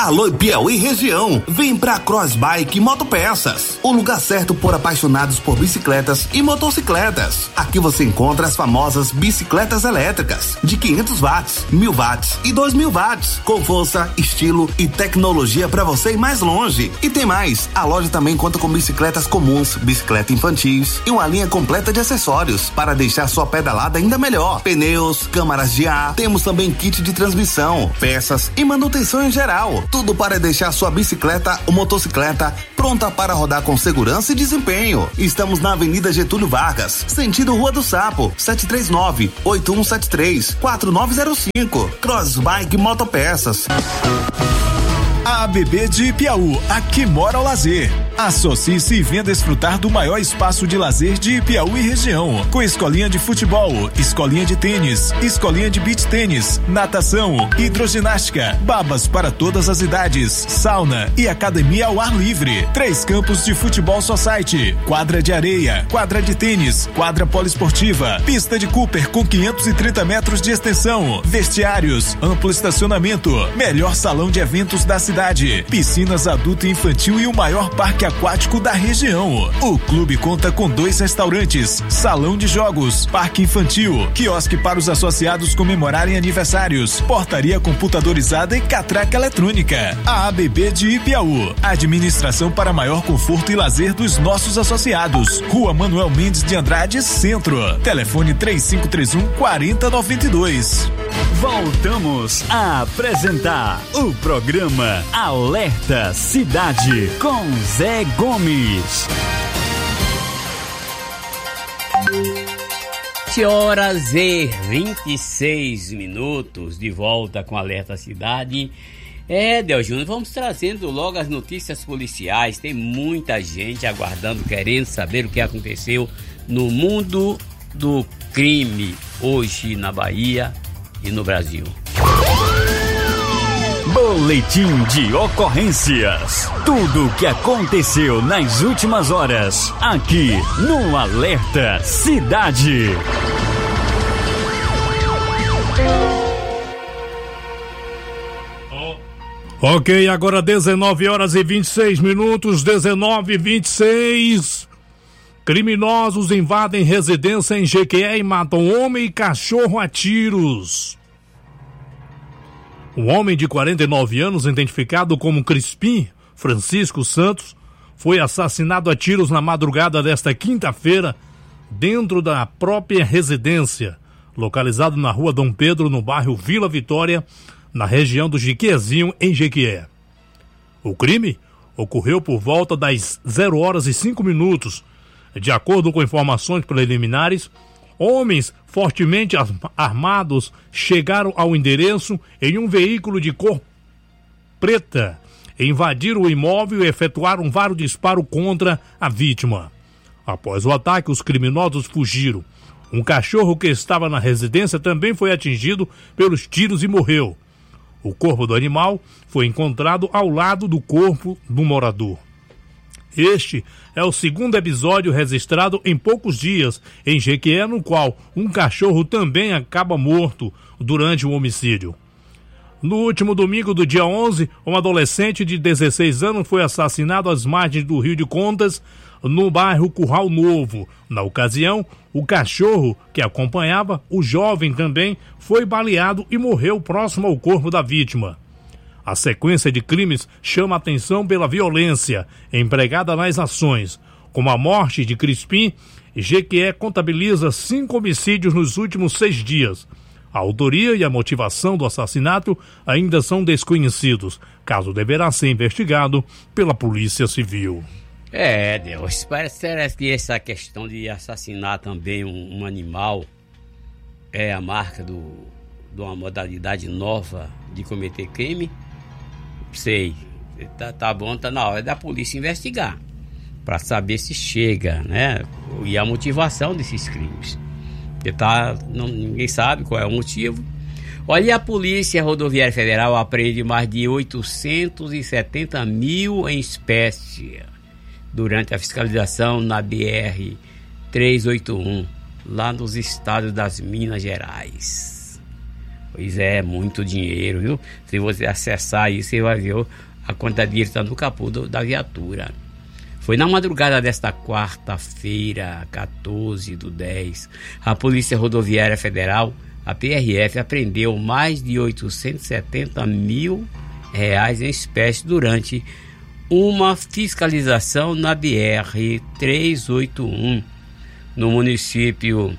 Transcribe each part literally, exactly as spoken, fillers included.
Alô Piauí região, vem pra Crossbike Motopeças, o lugar certo por apaixonados por bicicletas e motocicletas. Aqui você encontra as famosas bicicletas elétricas de quinhentos watts, mil watts e dois mil watts, com força, estilo e tecnologia para você ir mais longe. E tem mais, a loja também conta com bicicletas comuns, bicicleta infantis e uma linha completa de acessórios para deixar sua pedalada ainda melhor. Pneus, câmaras de ar, temos também kit de transmissão, peças e manutenção em geral. Tudo para deixar sua bicicleta ou motocicleta pronta para rodar com segurança e desempenho. Estamos na Avenida Getúlio Vargas, sentido Rua do Sapo, sete três nove, oito um sete três, quatro nove zero cinco. Crossbike Motopeças. A ABB de Ipiaú, aqui mora o lazer. Associe-se e venha desfrutar do maior espaço de lazer de Ipiaú e região, com escolinha de futebol, escolinha de tênis, escolinha de beach tênis, natação, hidroginástica, babas para todas as idades, sauna e academia ao ar livre. Três campos de futebol society, quadra de areia, quadra de tênis, quadra poliesportiva, pista de Cooper com quinhentos e trinta metros de extensão, vestiários, amplo estacionamento, melhor salão de eventos da cidade, piscinas adulto e infantil e o maior parque aquático da região. O clube conta com dois restaurantes, salão de jogos, parque infantil, quiosque para os associados comemorarem aniversários, portaria computadorizada e catraca eletrônica. A ABB de Ipiaú, administração para maior conforto e lazer dos nossos associados. Rua Manuel Mendes de Andrade, Centro. Telefone três cinco três um, quatro zero nove dois. Voltamos a apresentar o programa Alerta Cidade com Zé Gomes. sete horas e vinte e seis minutos, de volta com Alerta Cidade. É, Del Júnior, vamos trazendo logo as notícias policiais. Tem muita gente aguardando, querendo saber o que aconteceu no mundo do crime hoje na Bahia e no Brasil. Boletim de ocorrências. Tudo o que aconteceu nas últimas horas, aqui no Alerta Cidade. Ok, agora dezenove horas e vinte e seis minutos, dezenove e vinte e seis. Criminosos invadem residência em Jequié e matam homem e cachorro a tiros. Um homem de quarenta e nove anos, identificado como Crispim Francisco Santos, foi assassinado a tiros na madrugada desta quinta-feira, dentro da própria residência, localizado na rua Dom Pedro, no bairro Vila Vitória, na região do Jiquezinho, em Jequié. O crime ocorreu por volta das zero horas e cinco minutos. De acordo com informações preliminares, homens fortemente armados chegaram ao endereço em um veículo de cor preta, invadiram o imóvel e efetuaram vários disparos contra a vítima. Após o ataque, os criminosos fugiram. Um cachorro que estava na residência também foi atingido pelos tiros e morreu. O corpo do animal foi encontrado ao lado do corpo do morador. Este é o segundo episódio registrado em poucos dias em Jequié, no qual um cachorro também acaba morto durante o homicídio. No último domingo do dia onze, um adolescente de dezesseis anos foi assassinado às margens do Rio de Contas, no bairro Curral Novo. Na ocasião, o cachorro que acompanhava o jovem também foi baleado e morreu próximo ao corpo da vítima. A sequência de crimes chama a atenção pela violência empregada nas ações. Com a morte de Crispim, Jequié contabiliza cinco homicídios nos últimos seis dias. A autoria e a motivação do assassinato ainda são desconhecidos. Caso deverá ser investigado pela Polícia Civil. É, Deus, parece que essa questão de assassinar também um, um animal é a marca do, de uma modalidade nova de cometer crime. Sei, tá, tá bom, tá na hora da polícia investigar para saber se chega, né? E a motivação desses crimes. Porque tá, não, ninguém sabe qual é o motivo. Olha, a Polícia Rodoviária Federal apreende mais de oitocentos e setenta mil em espécie durante a fiscalização na B R trezentos e oitenta e um, lá nos estados das Minas Gerais. Pois é, muito dinheiro, viu? Se você acessar aí, você vai ver a quantidade de dinheiro que está no capô do, da viatura. Foi na madrugada desta quarta-feira, quatorze do dez, a Polícia Rodoviária Federal, a P R F, apreendeu mais de oitocentos e setenta mil reais em espécie durante uma fiscalização na B R trezentos e oitenta e um, no município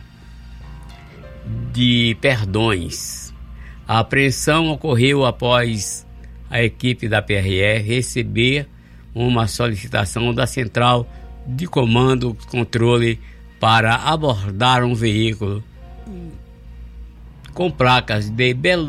de Perdões. A apreensão ocorreu após a equipe da P R F receber uma solicitação da Central de Comando e Controle para abordar um veículo com placas de Belo